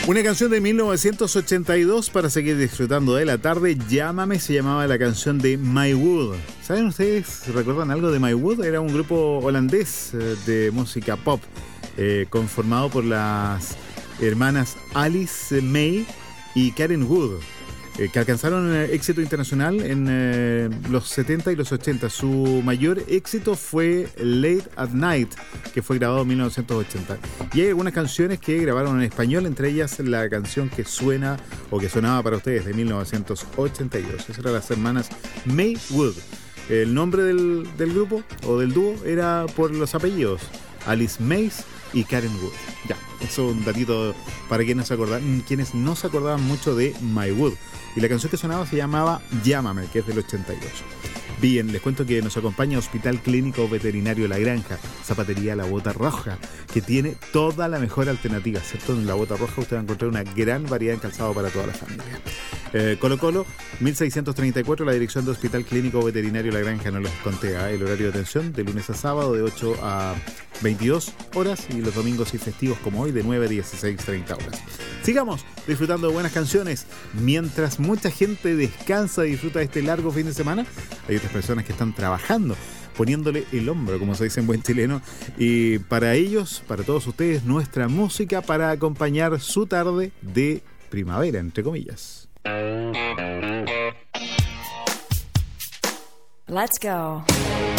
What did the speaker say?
Una canción de 1982 para seguir disfrutando de la tarde. Llámame, se llamaba la canción de My Wood. ¿Saben ustedes, recuerdan algo de My Wood? Era un grupo holandés de música pop conformado por las hermanas Alice May y Karen Wood, que alcanzaron éxito internacional en los 70 y los 80. Su mayor éxito fue Late at Night, que fue grabado en 1980. Y hay algunas canciones que grabaron en español, entre ellas la canción que suena o que sonaba para ustedes de 1982. Esas eran las hermanas May Wood. El nombre del grupo o del dúo era por los apellidos, Alice Mays y Karen Wood. Ya, eso es un datito para quienes no se acordaban mucho de My Wood. Y la canción que sonaba se llamaba Llámame, que es del 88. Bien, les cuento que nos acompaña Hospital Clínico Veterinario La Granja, Zapatería La Bota Roja, que tiene toda la mejor alternativa, ¿cierto? En La Bota Roja usted va a encontrar una gran variedad en calzado para toda la familia. Colo Colo, 1634, la dirección de Hospital Clínico Veterinario La Granja, no les conté, el horario de atención de lunes a sábado de 8 a 22 horas y los domingos y festivos como hoy de 9 a 16:30 horas. Sigamos disfrutando de buenas canciones mientras mucha gente descansa y disfruta de este largo fin de semana. Hay otras personas que están trabajando, poniéndole el hombro, como se dice en buen chileno, y para ellos, para todos ustedes, nuestra música para acompañar su tarde de primavera, entre comillas. Let's go.